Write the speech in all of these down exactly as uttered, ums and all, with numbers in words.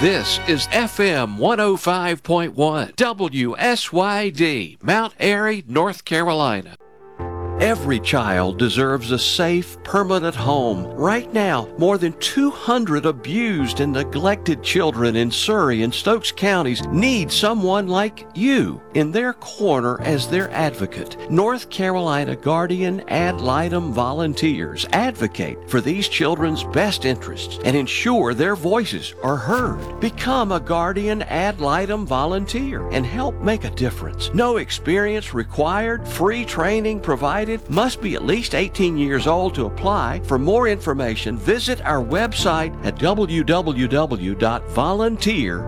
This is F M one oh five point one, W S Y D, Mount Airy, North Carolina. Every child deserves a safe, permanent home. Right now, more than two hundred abused and neglected children in Surry and Stokes counties need someone like you in their corner as their advocate. North Carolina Guardian Ad Litem volunteers advocate for these children's best interests and ensure their voices are heard. Become a Guardian Ad Litem volunteer and help make a difference. No experience required, free training provided. Must be at least eighteen years old to apply. For more information, visit our website at w w w dot volunteer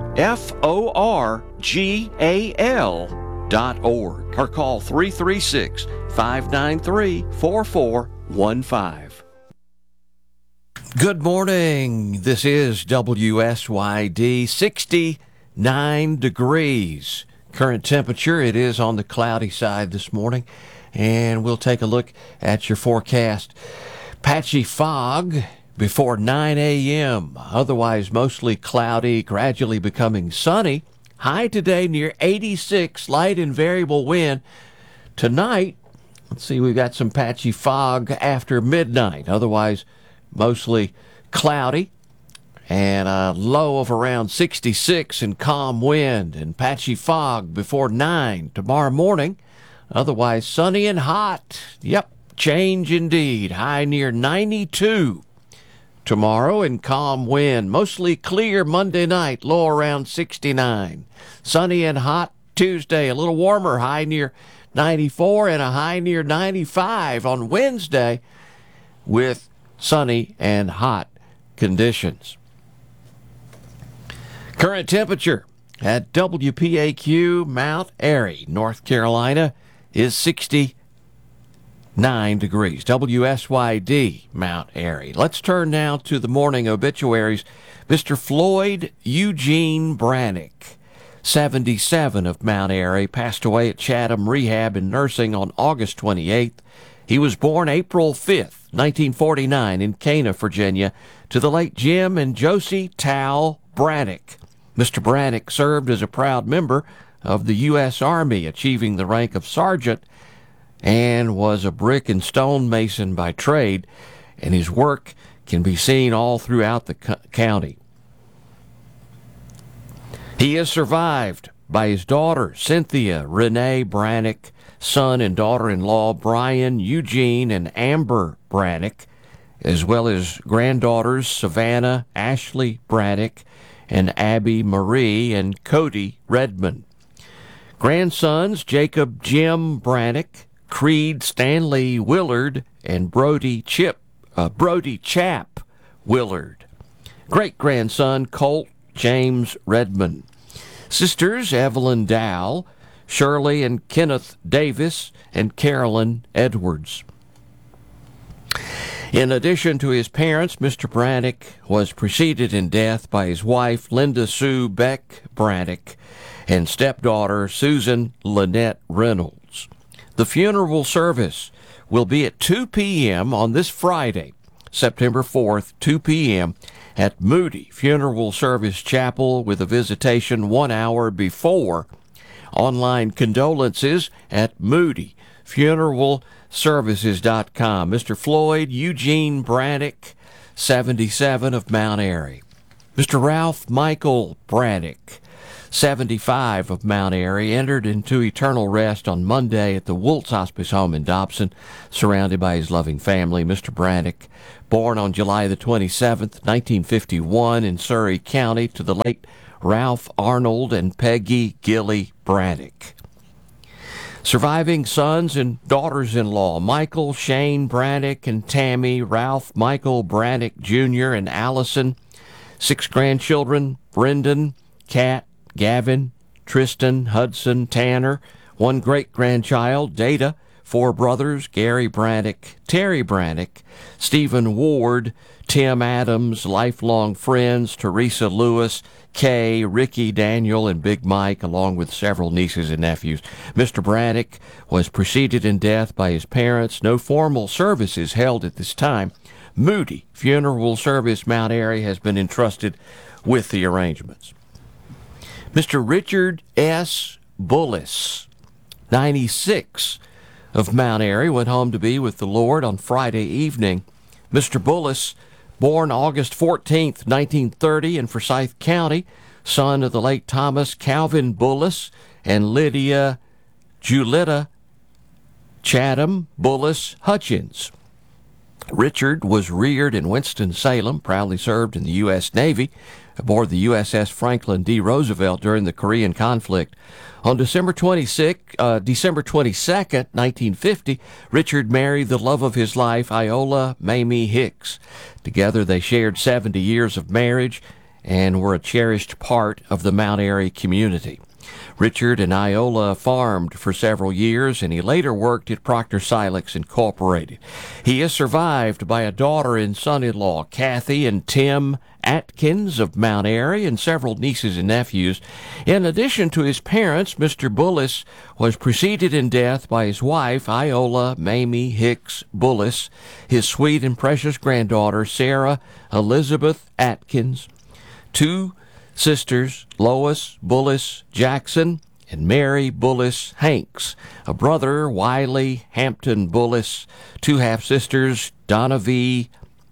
dot org or call three three six, five nine three, four four one five. Good morning. This is W S Y D, sixty-nine degrees. Current temperature, it is on the cloudy side this morning. And we'll take a look at your forecast. Patchy fog before nine a.m. Otherwise mostly cloudy, gradually becoming sunny. High today near eighty-six, light and variable wind. Tonight, let's see, we've got some patchy fog after midnight. Otherwise mostly cloudy and a low of around sixty-six and calm wind and patchy fog before nine tomorrow morning. Otherwise sunny and hot. Yep, change indeed. High near ninety-two tomorrow and calm wind. Mostly clear Monday night, low around sixty-nine. Sunny and hot Tuesday, a little warmer, high near ninety-four and a high near ninety-five on Wednesday with sunny and hot conditions. Current temperature at W P A Q Mount Airy, North Carolina, is sixty-nine degrees. W S Y D, Mount Airy. Let's turn now to the morning obituaries. Mister Floyd Eugene Brannick, seventy-seven, of Mount Airy, passed away at Chatham Rehab and Nursing on August twenty-eighth. He was born April fifth, nineteen forty-nine, in Cana, Virginia, to the late Jim and Josie Towle Brannick. Mister Brannick served as a proud member of the U S Army, achieving the rank of sergeant, and was a brick and stone mason by trade, and his work can be seen all throughout the co- county. He is survived by his daughter, Cynthia Renee Brannick, son and daughter-in-law, Brian, Eugene, and Amber Brannick, as well as granddaughters, Savannah, Ashley Brannick, and Abby Marie, and Cody Redmond. Grandsons, Jacob Jim Brannick, Creed Stanley Willard, and Brody Chip, uh, Brody Chap Willard. Great-grandson, Colt James Redmond. Sisters, Evelyn Dow, Shirley and Kenneth Davis, and Carolyn Edwards. In addition to his parents, Mister Brannick was preceded in death by his wife, Linda Sue Beck Brannick, and stepdaughter, Susan Lynette Reynolds. The funeral service will be at two p.m. on this Friday, September fourth, two p.m. at Moody Funeral Service Chapel, with a visitation one hour before. Online condolences at moody funeral services dot com. Mister Floyd Eugene Brannick, seventy-seven, of Mount Airy. Mister Ralph Michael Brannick, seventy-five, of Mount Airy, entered into eternal rest on Monday at the Woltz Hospice Home in Dobson, surrounded by his loving family. Mister Brannick, born on July the twenty-seventh, nineteen fifty-one, in Surry County, to the late Ralph Arnold and Peggy Gilly Brannick. Surviving sons and daughters-in-law, Michael Shane Brannick and Tammy, Ralph Michael Brannick Junior and Allison. Six grandchildren, Brendan, Kat, Gavin, Tristan, Hudson, Tanner. One great-grandchild, Data. Four brothers, Gary Brannick, Terry Brannick, Stephen Ward, Tim Adams, lifelong friends, Teresa Lewis, Kay, Ricky, Daniel, and Big Mike, along with several nieces and nephews. Mister Brannick was preceded in death by his parents. No formal services held at this time. Moody Funeral Service, Mount Airy, has been entrusted with the arrangements. Mister Richard S. Bullis, ninety-six, of Mount Airy, went home to be with the Lord on Friday evening. Mister Bullis, born August fourteenth, nineteen thirty, in Forsyth County, son of the late Thomas Calvin Bullis and Lydia Julietta Chatham Bullis Hutchins. Richard was reared in Winston-Salem, proudly served in the U S Navy aboard the U S S Franklin D. Roosevelt during the Korean conflict. On December twenty-sixth, uh, December twenty-second, nineteen fifty, Richard married the love of his life, Iola Mamie Hicks. Together they shared seventy years of marriage and were a cherished part of the Mount Airy community. Richard and Iola farmed for several years, and he later worked at Proctor Silex Incorporated. He is survived by a daughter and son-in-law, Kathy and Tim Atkins of Mount Airy, and several nieces and nephews. In addition to his parents, Mister Bullis was preceded in death by his wife, Iola Mamie Hicks Bullis, his sweet and precious granddaughter, Sarah Elizabeth Atkins, two sisters, Lois Bullis Jackson and Mary Bullis Hanks, a brother, Wiley Hampton Bullis, two half-sisters, Donna V.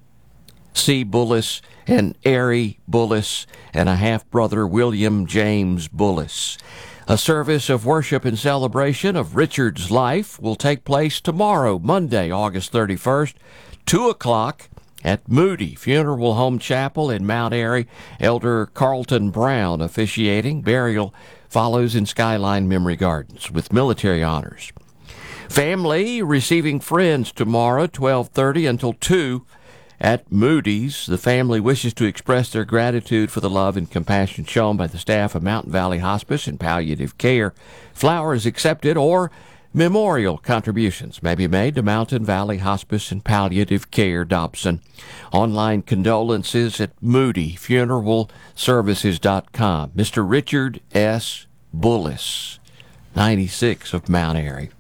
C. Bullis and Ari Bullis, and a half-brother, William James Bullis. A service of worship and celebration of Richard's life will take place tomorrow, Monday, August thirty-first, two o'clock, at Moody Funeral Home Chapel in Mount Airy. Elder Carlton Brown officiating. Burial follows in Skyline Memory Gardens with military honors. Family receiving friends tomorrow, twelve thirty until two at Moody's. The family wishes to express their gratitude for the love and compassion shown by the staff of Mountain Valley Hospice and Palliative Care. Flowers accepted or memorial contributions may be made to Mountain Valley Hospice and Palliative Care, Dobson. Online condolences at moody funeral services dot com. Mister Richard S. Bullis, ninety-six, of Mount Airy.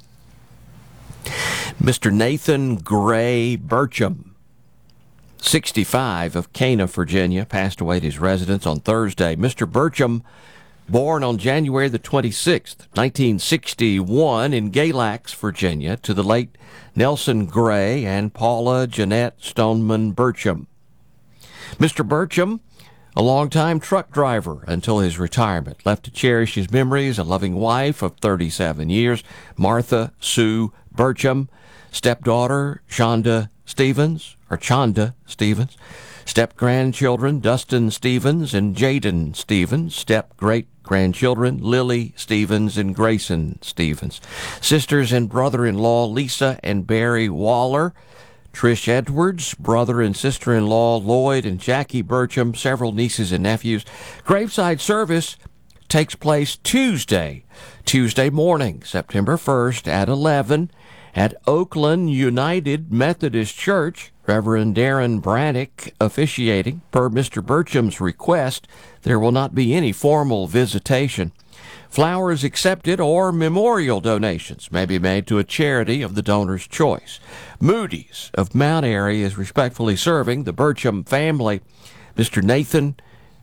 Mister Nathan Gray Burcham, sixty-five, of Cana, Virginia, passed away at his residence on Thursday. Mister Burcham, born on January the twenty-sixth, nineteen sixty-one, in Galax, Virginia, to the late Nelson Gray and Paula Jeanette Stoneman Burcham. Mister Burcham, a longtime truck driver until his retirement, left to cherish his memories a loving wife of thirty-seven years, Martha Sue Burcham, stepdaughter Shonda Stevens, or Chonda Stevens, step-grandchildren Dustin Stevens and Jaden Stevens, step-great-grandchildren Lily Stevens and Grayson Stevens, sisters and brother-in-law Lisa and Barry Waller, Trish Edwards, brother and sister-in-law Lloyd and Jackie Burcham, several nieces and nephews. Graveside service takes place Tuesday, Tuesday morning, September first at eleven at Oakland United Methodist Church. Reverend Darren Braddock officiating. Per Mister Burcham's request, there will not be any formal visitation. Flowers accepted or memorial donations may be made to a charity of the donor's choice. Moody's of Mount Airy is respectfully serving the Burcham family. Mister Nathan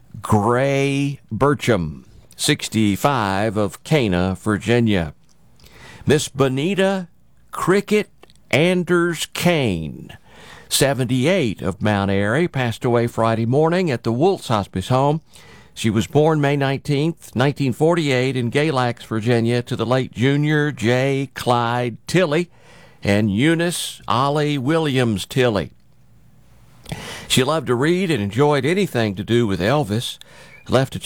Gray Burcham, sixty-five, of Cana, Virginia. Miss Bonita Cricket Anders Kane, seventy-eight, of Mount Airy, passed away Friday morning at the Woltz Hospice Home. She was born May nineteenth, nineteen forty-eight, in Galax, Virginia, to the late Junior J. Clyde Tilley and Eunice Ollie Williams Tilley. She loved to read and enjoyed anything to do with Elvis. Left a